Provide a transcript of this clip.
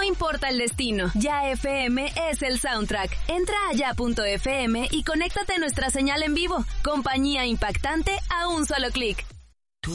importa el destino, Ya FM es el soundtrack. Entra a ya.fm y conéctate a nuestra señal en vivo. Compañía impactante a un solo clic.